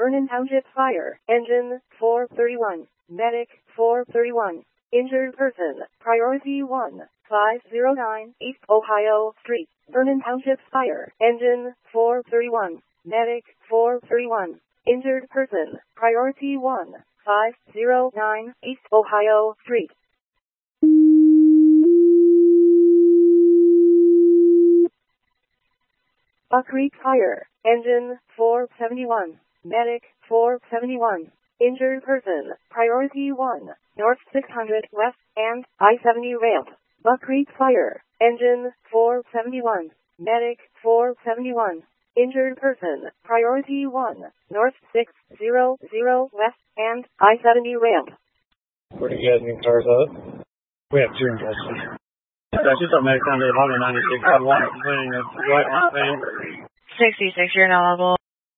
Vernon Township Fire. Engine 431. Medic 431. Injured person. Priority 1. 509 East Ohio Street. Vernon Township Fire. Engine 431. Medic 431. Injured person. Priority 1. 509 East Ohio Street. Buck Creek Fire. Engine 471. Medic 471. Injured person. Priority 1. North 600 West and I-70 ramp. Buck Creek Fire. Engine 471. Medic 471. Injured person. Priority 1. North 600 West and I-70 ramp. Where do you guys need cars up? We have two in Texas. That's just a medic under 196. I want completing a right thing. 66, you're not available.